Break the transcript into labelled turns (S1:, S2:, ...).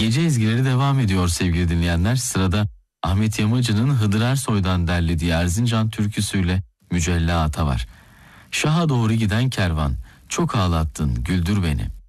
S1: Gece ezgileri devam ediyor sevgili dinleyenler. Sırada Ahmet Yamacı'nın Hıdır Ersoy'dan derlediği Erzincan türküsüyle Mücella Ata var. Şaha doğru giden kervan, çok ağlattın güldür beni.